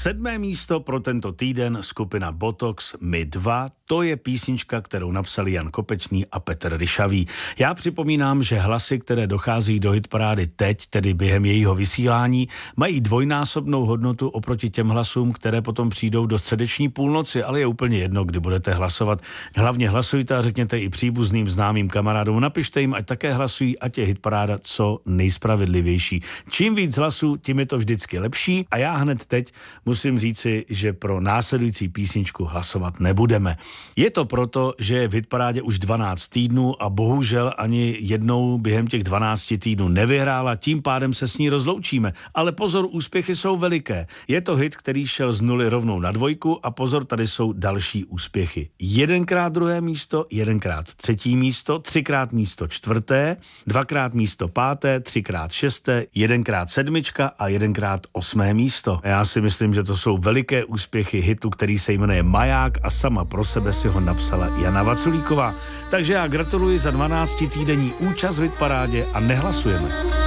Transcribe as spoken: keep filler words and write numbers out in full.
Sedmé místo pro tento týden skupina Botox My dva. To je písnička, kterou napsali Jan Kopečný a Petr Ryšavý. Já připomínám, že hlasy, které dochází do hitparády teď, tedy během jejího vysílání, mají dvojnásobnou hodnotu oproti těm hlasům, které potom přijdou do středeční půlnoci, ale je úplně jedno, kdy budete hlasovat. Hlavně hlasujte a řekněte i příbuzným známým kamarádům, napište jim, ať také hlasují, ať je hitparáda co nejspravedlivější. Čím víc hlasů, tím je to vždycky lepší a já hned teď musím říci, že pro následující písničku hlasovat nebudeme. Je to proto, že je v hitparádě už dvanáct týdnů a bohužel ani jednou během těch dvanácti týdnů nevyhrála, tím pádem se s ní rozloučíme. Ale pozor, úspěchy jsou veliké. Je to hit, který šel z nuly rovnou na dvojku a pozor, tady jsou další úspěchy. Jedenkrát druhé místo, jedenkrát třetí místo, třikrát místo čtvrté, dvakrát místo páté, třikrát šesté, jedenkrát sedmička a jedenkrát osmé místo. Já si myslím, že to jsou veliké úspěchy hitu, který se jmenuje Maják a sama pro sebe si ho napsala Jana Vaculíková. Takže já gratuluji za dvanáctitýdenní účast v hitparádě a nehlasujeme.